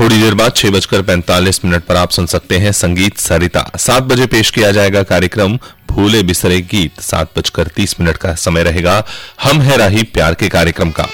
थोड़ी देर बाद 6:45 पर आप सुन सकते हैं संगीत सरिता। 7 बजे पेश किया जाएगा कार्यक्रम भूले बिसरे गीत। 7:30 का समय रहेगा हम है राही प्यार के कार्यक्रम का।